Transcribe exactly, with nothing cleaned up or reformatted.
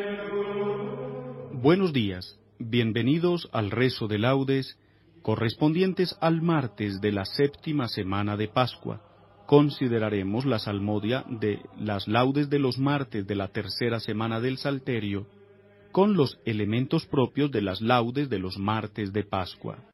Buenos días, bienvenidos al rezo de laudes correspondientes al martes de la séptima semana de Pascua. Consideraremos la salmodia de las laudes de los martes de la tercera semana del Salterio con los elementos propios de las laudes de los martes de Pascua.